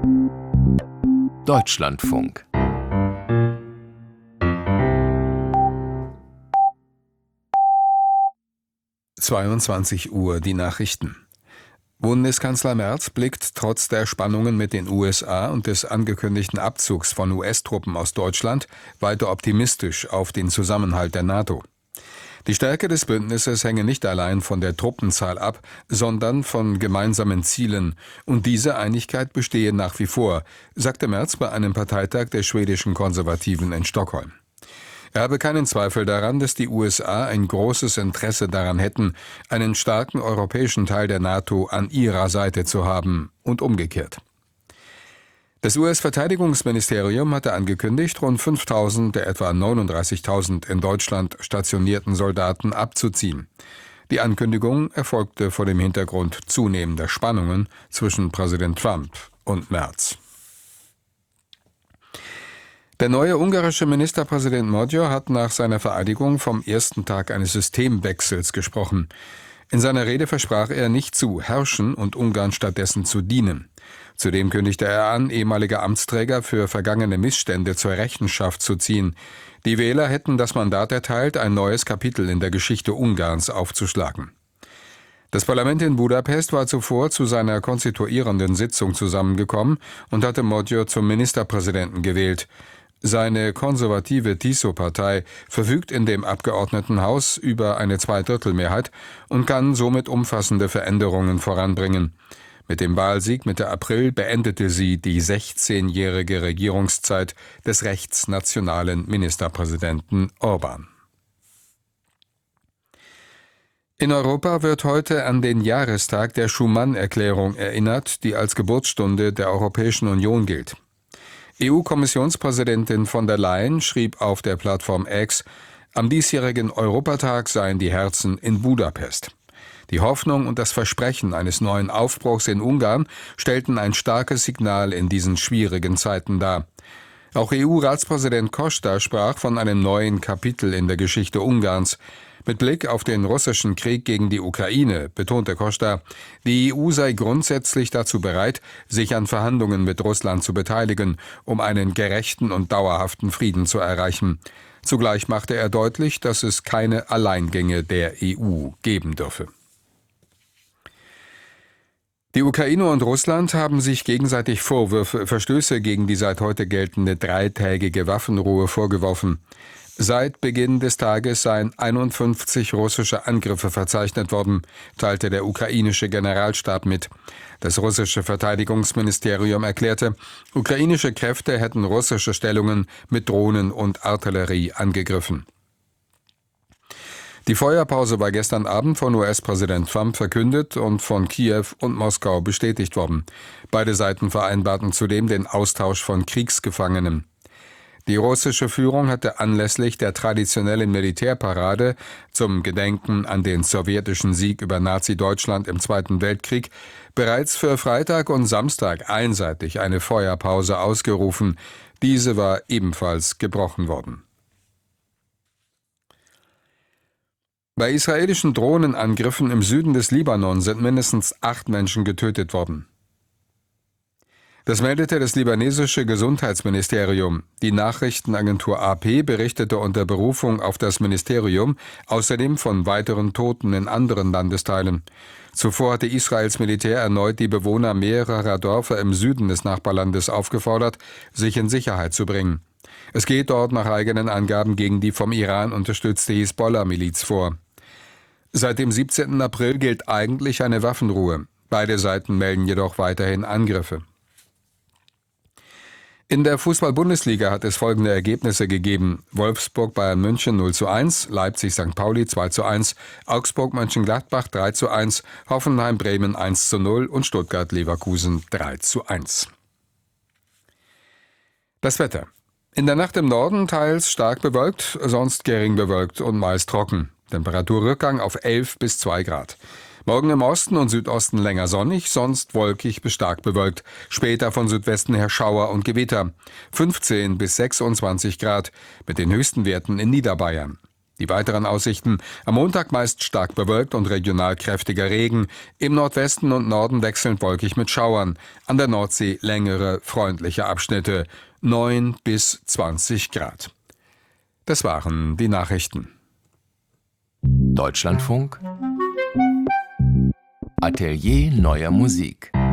Deutschlandfunk. Uhr, die Nachrichten. Bundeskanzler Merz blickt trotz der Spannungen mit den USA und des angekündigten Abzugs von US-Truppen aus Deutschland weiter optimistisch auf den Zusammenhalt der NATO. Die Stärke des Bündnisses hänge nicht allein von der Truppenzahl ab, sondern von gemeinsamen Zielen. Und diese Einigkeit bestehe nach wie vor, sagte Merz bei einem Parteitag der schwedischen Konservativen in Stockholm. Er habe keinen Zweifel daran, dass die USA ein großes Interesse daran hätten, einen starken europäischen Teil der NATO an ihrer Seite zu haben und umgekehrt. Das US-Verteidigungsministerium hatte angekündigt, rund 5.000 der etwa 39.000 in Deutschland stationierten Soldaten abzuziehen. Die Ankündigung erfolgte vor dem Hintergrund zunehmender Spannungen zwischen Präsident Trump und Merz. Der neue ungarische Ministerpräsident Magyar hat nach seiner Vereidigung vom ersten Tag eines Systemwechsels gesprochen. In seiner Rede versprach er, nicht zu herrschen und Ungarn stattdessen zu dienen. Zudem kündigte er an, ehemalige Amtsträger für vergangene Missstände zur Rechenschaft zu ziehen. Die Wähler hätten das Mandat erteilt, ein neues Kapitel in der Geschichte Ungarns aufzuschlagen. Das Parlament in Budapest war zuvor zu seiner konstituierenden Sitzung zusammengekommen und hatte Magyar zum Ministerpräsidenten gewählt. Seine konservative TISO-Partei verfügt in dem Abgeordnetenhaus über eine Zweidrittelmehrheit und kann somit umfassende Veränderungen voranbringen. Mit dem Wahlsieg Mitte April beendete sie die 16-jährige Regierungszeit des rechtsnationalen Ministerpräsidenten Orbán. In Europa wird heute an den Jahrestag der Schuman-Erklärung erinnert, die als Geburtsstunde der Europäischen Union gilt. EU-Kommissionspräsidentin von der Leyen schrieb auf der Plattform X, am diesjährigen Europatag seien die Herzen in Budapest. Die Hoffnung und das Versprechen eines neuen Aufbruchs in Ungarn stellten ein starkes Signal in diesen schwierigen Zeiten dar. Auch EU-Ratspräsident Costa sprach von einem neuen Kapitel in der Geschichte Ungarns. Mit Blick auf den russischen Krieg gegen die Ukraine betonte Costa, die EU sei grundsätzlich dazu bereit, sich an Verhandlungen mit Russland zu beteiligen, um einen gerechten und dauerhaften Frieden zu erreichen. Zugleich machte er deutlich, dass es keine Alleingänge der EU geben dürfe. Die Ukraine und Russland haben sich gegenseitig Vorwürfe, Verstöße gegen die seit heute geltende dreitägige Waffenruhe vorgeworfen. Seit Beginn des Tages seien 51 russische Angriffe verzeichnet worden, teilte der ukrainische Generalstab mit. Das russische Verteidigungsministerium erklärte, ukrainische Kräfte hätten russische Stellungen mit Drohnen und Artillerie angegriffen. Die Feuerpause war gestern Abend von US-Präsident Trump verkündet und von Kiew und Moskau bestätigt worden. Beide Seiten vereinbarten zudem den Austausch von Kriegsgefangenen. Die russische Führung hatte anlässlich der traditionellen Militärparade zum Gedenken an den sowjetischen Sieg über Nazi-Deutschland im Zweiten Weltkrieg bereits für Freitag und Samstag einseitig eine Feuerpause ausgerufen. Diese war ebenfalls gebrochen worden. Bei israelischen Drohnenangriffen im Süden des Libanon sind mindestens 8 Menschen getötet worden. Das meldete das libanesische Gesundheitsministerium. Die Nachrichtenagentur AP berichtete unter Berufung auf das Ministerium außerdem von weiteren Toten in anderen Landesteilen. Zuvor hatte Israels Militär erneut die Bewohner mehrerer Dörfer im Süden des Nachbarlandes aufgefordert, sich in Sicherheit zu bringen. Es geht dort nach eigenen Angaben gegen die vom Iran unterstützte Hisbollah-Miliz vor. Seit dem 17. April gilt eigentlich eine Waffenruhe. Beide Seiten melden jedoch weiterhin Angriffe. In der Fußball-Bundesliga hat es folgende Ergebnisse gegeben: Wolfsburg-Bayern München 0:1, Leipzig-St. Pauli 2:1, Augsburg-Mönchengladbach 3:1, Hoffenheim-Bremen 1:0 und Stuttgart-Leverkusen 3:1. Das Wetter. In der Nacht im Norden teils stark bewölkt, sonst gering bewölkt und meist trocken. Temperaturrückgang auf 11 bis 2 Grad. Morgen im Osten und Südosten länger sonnig, sonst wolkig bis stark bewölkt. Später von Südwesten her Schauer und Gewitter. 15 bis 26 Grad mit den höchsten Werten in Niederbayern. Die weiteren Aussichten: am Montag meist stark bewölkt und regional kräftiger Regen, im Nordwesten und Norden wechselnd wolkig mit Schauern, an der Nordsee längere, freundliche Abschnitte, 9 bis 20 Grad. Das waren die Nachrichten. Deutschlandfunk Atelier neuer Musik.